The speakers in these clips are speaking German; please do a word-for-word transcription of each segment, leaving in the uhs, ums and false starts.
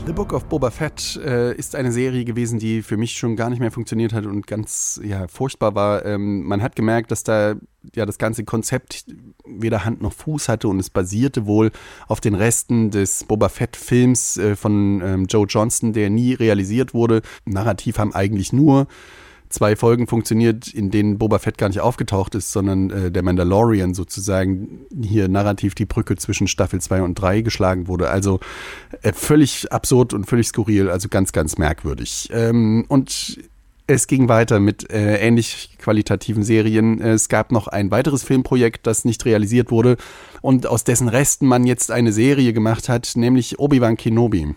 The Book of Boba Fett äh, ist eine Serie gewesen, die für mich schon gar nicht mehr funktioniert hat und ganz ja, furchtbar war. Ähm, man hat gemerkt, dass da ja das ganze Konzept weder Hand noch Fuß hatte und es basierte wohl auf den Resten des Boba Fett-Films äh, von ähm, Joe Johnston, der nie realisiert wurde. Narrativ haben eigentlich nur zwei Folgen funktioniert, in denen Boba Fett gar nicht aufgetaucht ist, sondern äh, der Mandalorian sozusagen hier narrativ die Brücke zwischen Staffel zwei und drei geschlagen wurde. Also äh, völlig absurd und völlig skurril, also ganz, ganz merkwürdig. Ähm, und es ging weiter mit äh, ähnlich qualitativen Serien. Es gab noch ein weiteres Filmprojekt, das nicht realisiert wurde und aus dessen Resten man jetzt eine Serie gemacht hat, nämlich Obi-Wan Kenobi.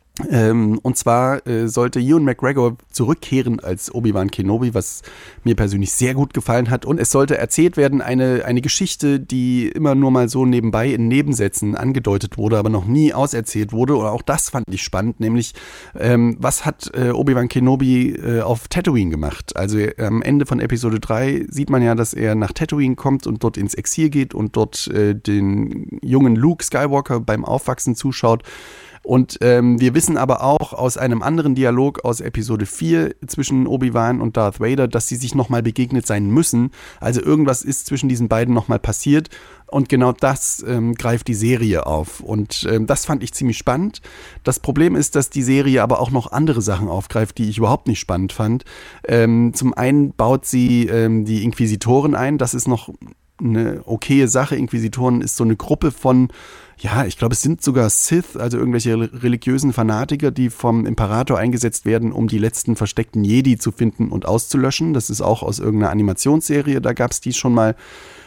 Ähm, und zwar äh, sollte Ewan McGregor zurückkehren als Obi-Wan Kenobi, was mir persönlich sehr gut gefallen hat. Und es sollte erzählt werden, eine, eine Geschichte, die immer nur mal so nebenbei in Nebensätzen angedeutet wurde, aber noch nie auserzählt wurde. Und auch das fand ich spannend, nämlich ähm, was hat äh, Obi-Wan Kenobi äh, auf Tatooine gemacht? Also äh, am Ende von Episode drei sieht man ja, dass er nach Tatooine kommt und dort ins Exil geht und dort äh, den jungen Luke Skywalker beim Aufwachsen zuschaut. Und ähm, wir wissen aber auch aus einem anderen Dialog aus Episode vier zwischen Obi-Wan und Darth Vader, dass sie sich nochmal begegnet sein müssen. Also irgendwas ist zwischen diesen beiden nochmal passiert und genau das ähm, greift die Serie auf. Und ähm, das fand ich ziemlich spannend. Das Problem ist, dass die Serie aber auch noch andere Sachen aufgreift, die ich überhaupt nicht spannend fand. Ähm, zum einen baut sie ähm, die Inquisitoren ein. Das ist noch eine okaye Sache. Inquisitoren ist so eine Gruppe von, ja, ich glaube, es sind sogar Sith, also irgendwelche religiösen Fanatiker, die vom Imperator eingesetzt werden, um die letzten versteckten Jedi zu finden und auszulöschen. Das ist auch aus irgendeiner Animationsserie, da gab es die schon mal.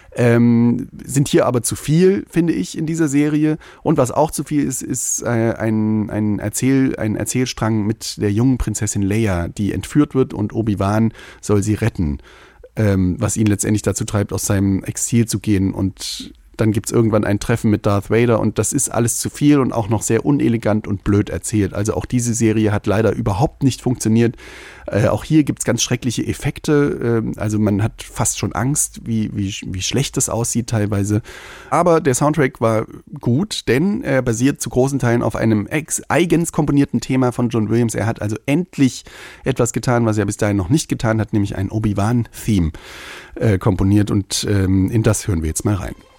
Ähm, sind hier aber zu viel, finde ich, in dieser Serie. Und was auch zu viel ist, ist äh, ein, ein, Erzähl, ein Erzählstrang mit der jungen Prinzessin Leia, die entführt wird und Obi-Wan soll sie retten. Ähm, was ihn letztendlich dazu treibt, aus seinem Exil zu gehen, und dann gibt es irgendwann ein Treffen mit Darth Vader und das ist alles zu viel und auch noch sehr unelegant und blöd erzählt. Also auch diese Serie hat leider überhaupt nicht funktioniert. Äh, auch hier gibt es ganz schreckliche Effekte. Äh, also man hat fast schon Angst, wie, wie, wie schlecht das aussieht teilweise. Aber der Soundtrack war gut, denn er basiert zu großen Teilen auf einem ex- eigens komponierten Thema von John Williams. Er hat also endlich etwas getan, was er bis dahin noch nicht getan hat, nämlich ein Obi-Wan-Theme äh, komponiert und ähm, in das hören wir jetzt mal rein.